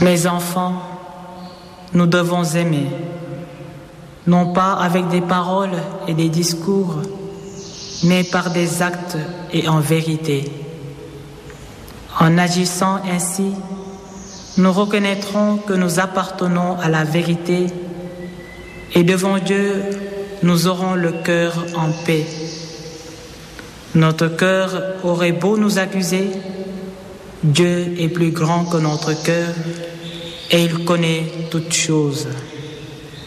Mes enfants, nous devons aimer, non pas avec des paroles et des discours, mais par des actes et en vérité. En agissant ainsi, nous reconnaîtrons que nous appartenons à la vérité et devant Dieu, nous aurons le cœur en paix. Notre cœur aurait beau nous accuser, Dieu est plus grand que notre cœur et il connaît toutes choses.